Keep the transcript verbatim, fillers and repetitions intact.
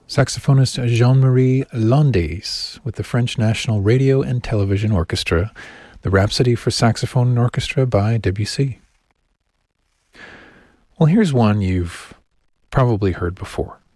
Saxophonist Jean-Marie Landes with the French National Radio and Television Orchestra, the Rhapsody for Saxophone and Orchestra by Debussy. Well, here's one you've probably heard before.